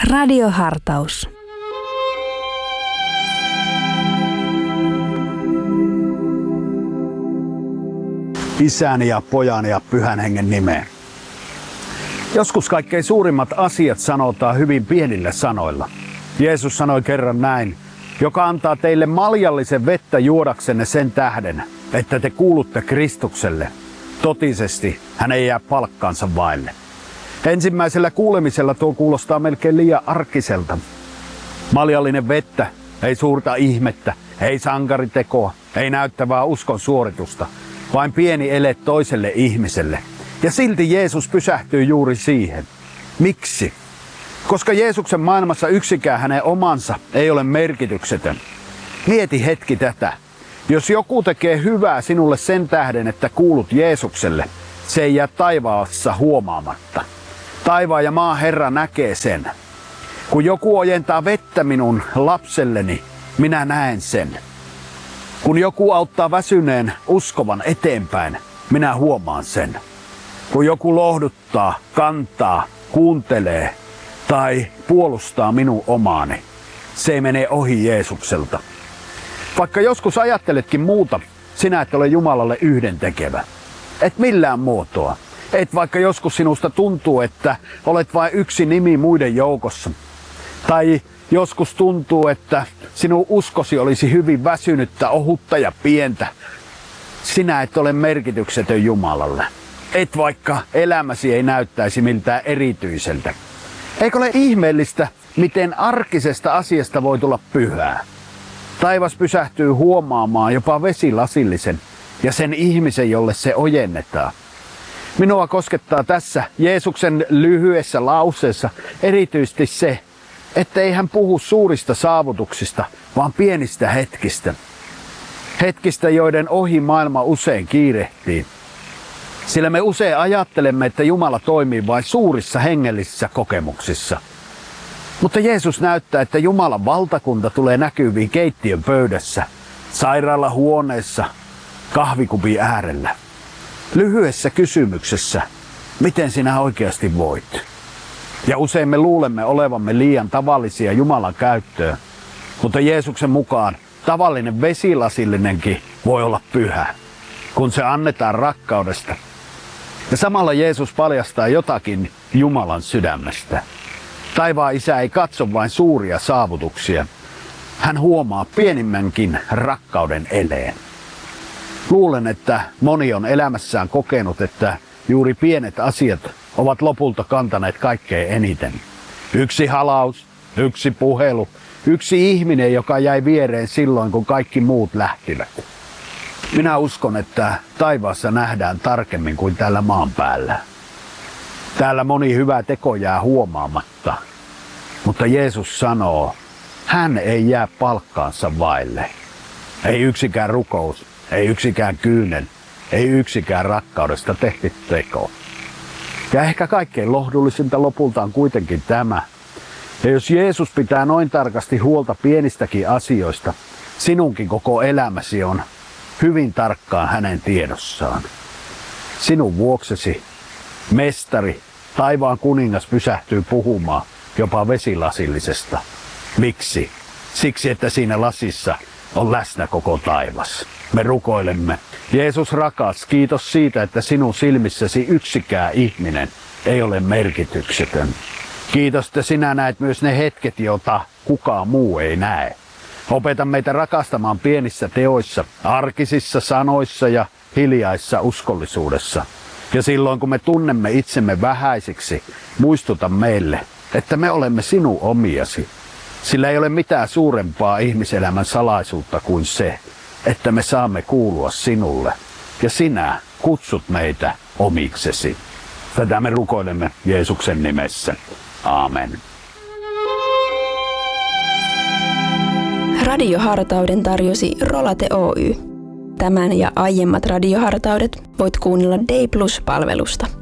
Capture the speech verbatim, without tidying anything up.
Radiohartaus. Isän ja pojan ja pyhän hengen nimeen. Joskus kaikkein suurimmat asiat sanotaan hyvin pienillä sanoilla. Jeesus sanoi kerran näin: joka antaa teille maljallisen vettä juodaksenne sen tähden, että te kuulutte Kristukselle. Totisesti hän ei jää palkkaansa vaille. Ensimmäisellä kuulemisella tuo kuulostaa melkein liian arkiselta. Maljallinen vettä, ei suurta ihmettä, ei sankaritekoa, ei näyttävää uskon suoritusta, vain pieni ele toiselle ihmiselle. Ja silti Jeesus pysähtyy juuri siihen. Miksi? Koska Jeesuksen maailmassa yksikään hänen omansa ei ole merkityksetön. Mieti hetki tätä. Jos joku tekee hyvää sinulle sen tähden, että kuulut Jeesukselle, se ei jää taivaassa huomaamatta. Taivaan ja maan Herra näkee sen. Kun joku ojentaa vettä minun lapselleni, minä näen sen. Kun joku auttaa väsyneen uskovan eteenpäin, minä huomaan sen. Kun joku lohduttaa, kantaa, kuuntelee tai puolustaa minun omaani, se ei mene ohi Jeesukselta. Vaikka joskus ajatteletkin muuta, sinä et ole Jumalalle yhdentekevä. Et millään muotoa. Et vaikka joskus sinusta tuntuu, että olet vain yksi nimi muiden joukossa. Tai joskus tuntuu, että sinun uskosi olisi hyvin väsynyttä, ohutta ja pientä. Sinä et ole merkityksetön Jumalalle. Et vaikka elämäsi ei näyttäisi miltään erityiseltä. Eikö ole ihmeellistä, miten arkisesta asiasta voi tulla pyhää? Taivas pysähtyy huomaamaan jopa vesilasillisen ja sen ihmisen, jolle se ojennetaan. Minua koskettaa tässä Jeesuksen lyhyessä lauseessa erityisesti se, ettei hän puhu suurista saavutuksista, vaan pienistä hetkistä. Hetkistä, joiden ohi maailma usein kiirehtii. Sillä me usein ajattelemme, että Jumala toimii vain suurissa hengellisissä kokemuksissa. Mutta Jeesus näyttää, että Jumalan valtakunta tulee näkyviin keittiön pöydässä, sairaalahuoneessa, kahvikupin äärellä. Lyhyessä kysymyksessä, miten sinä oikeasti voit? Ja usein me luulemme olevamme liian tavallisia Jumalan käyttöön, mutta Jeesuksen mukaan tavallinen vesilasillinenkin voi olla pyhä, kun se annetaan rakkaudesta. Ja samalla Jeesus paljastaa jotakin Jumalan sydämestä. Taivaan Isä ei katso vain suuria saavutuksia. Hän huomaa pienimmänkin rakkauden eleen. Luulen, että moni on elämässään kokenut, että juuri pienet asiat ovat lopulta kantaneet kaikkein eniten. Yksi halaus, yksi puhelu, yksi ihminen, joka jäi viereen silloin, kun kaikki muut lähtivät. Minä uskon, että taivaassa nähdään tarkemmin kuin täällä maan päällä. Täällä moni hyvä teko jää huomaamatta, mutta Jeesus sanoo, hän ei jää palkkaansa vaille. Ei yksikään rukous, ei yksikään kyynel, ei yksikään rakkaudesta tehty teko. Ja ehkä kaikkein lohdullisinta lopulta on kuitenkin tämä. Ja jos Jeesus pitää noin tarkasti huolta pienistäkin asioista, sinunkin koko elämäsi on hyvin tarkkaan hänen tiedossaan. Sinun vuoksesi mestari, taivaan kuningas pysähtyy puhumaan jopa vesilasillisesta. Miksi? Siksi, että siinä lasissa on läsnä koko taivas. Me rukoilemme. Jeesus rakas, kiitos siitä, että sinun silmissäsi yksikään ihminen ei ole merkityksetön. Kiitos, että sinä näet myös ne hetket, joita kukaan muu ei näe. Opeta meitä rakastamaan pienissä teoissa, arkisissa sanoissa ja hiljaissa uskollisuudessa. Ja silloin kun me tunnemme itsemme vähäisiksi, muistuta meille, että me olemme sinun omiasi. Sillä ei ole mitään suurempaa ihmiselämän salaisuutta kuin se, että me saamme kuulua sinulle. Ja sinä kutsut meitä omiksesi. Tätä me rukoilemme Jeesuksen nimessä. Aamen. Radiohartauden tarjosi Rolate Oy. Tämän ja aiemmat radiohartaudet voit kuunnella Day Plus-palvelusta.